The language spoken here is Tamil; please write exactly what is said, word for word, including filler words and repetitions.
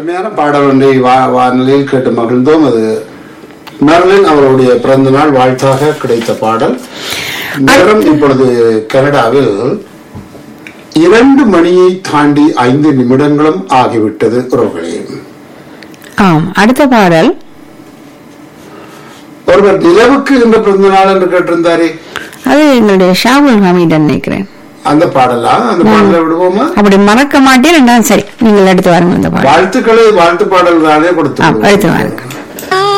அருமையான பாடல் ஒன்றை வா- வானொலியில் கேட்டு மகிழ்ந்தோம். அது மெர்லின் அவருடைய பிறந்த நாள் வாழ்த்தாக கிடைத்த பாடல். நேரம் இப்பொழுது கனடாவில் இரண்டு மணியை தாண்டி ஐந்து நிமிடங்களும் ஆகிவிட்டது உறவுகளே. ஆம், அடுத்த பாடல் ஒருவர் நிலவுக்கு இந்த பிறந்த நாள் என்று கேட்டிருந்தாரே, அது என்னுடைய ஷாவுல் ஹமீடன் நினைக்கிறேன். அந்த பாடலா? அந்த பாடலை விடுவோமா? அப்படி மறக்க மாட்டேன். சரி, நீங்கள் எடுத்து வாருங்க அந்த பாடல். வாழ்த்துக்களை வாழ்த்து பாடல் தானே கொடுத்து ஆ, எடுத்து வாருங்க.